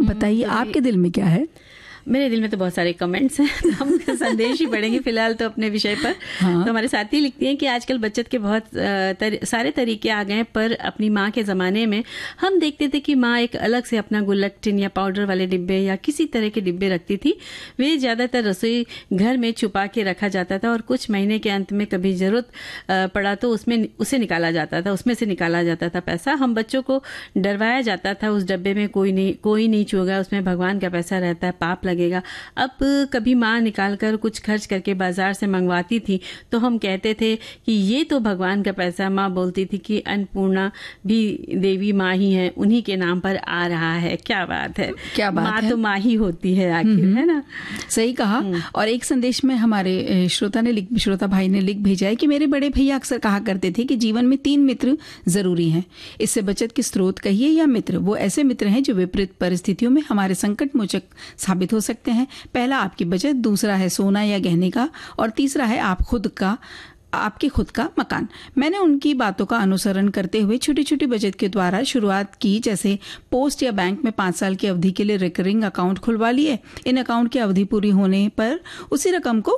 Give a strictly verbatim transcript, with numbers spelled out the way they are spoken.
बताइए आपके दिल में क्या है? मेरे दिल में तो बहुत सारे कमेंट्स हैं, तो हम संदेश ही पढ़ेंगे फिलहाल तो अपने विषय पर। हाँ। तो हमारे साथी लिखती हैं कि आजकल बचत के बहुत तर, सारे तरीके आ गए हैं, पर अपनी माँ के ज़माने में हम देखते थे कि माँ एक अलग से अपना गुल्लक टिन या पाउडर वाले डिब्बे या किसी तरह के डिब्बे रखती थी। वे ज़्यादातर रसोई घर में छुपा के रखा जाता था और कुछ महीने के अंत में कभी ज़रूरत पड़ा तो उसमें उसे निकाला जाता था उसमें से निकाला जाता था पैसा। हम बच्चों को डरवाया जाता था उस डब्बे में कोई नहीं कोई नहीं छुएगा, उसमें भगवान का पैसा रहता है, पाप लगेगा। अब कभी माँ निकाल कर कुछ खर्च करके बाजार से मंगवाती थी तो हम कहते थे कि ये तो भगवान का पैसा। माँ बोलती थी कि अन्नपूर्णा भी देवी माँ ही है, उन्हीं के नाम पर आ रहा है। क्या बात है, क्या बात माँ है? तो माँ ही होती है आखिर, है ना? सही कहा। और एक संदेश में हमारे श्रोता ने लिख श्रोता भाई ने लिख भेजा है कि मेरे बड़े भैया अक्सर कहा करते थे कि जीवन में तीन मित्र जरूरी हैं। इससे बचत के स्रोत कहिए या मित्र, वो ऐसे मित्र हैं जो विपरीत परिस्थितियों में हमारे संकट मोचक साबित हो सकते हैं। पहला आपकी बचत, दूसरा है सोना या गहने का, और तीसरा है आप खुद का आपके खुद का मकान। मैंने उनकी बातों का अनुसरण करते हुए छोटी छोटी बचत के द्वारा शुरुआत की, जैसे पोस्ट या बैंक में पाँच साल की अवधि के लिए रिकरिंग अकाउंट खुलवा लिए। इन अकाउंट की अवधि पूरी होने पर उसी रकम को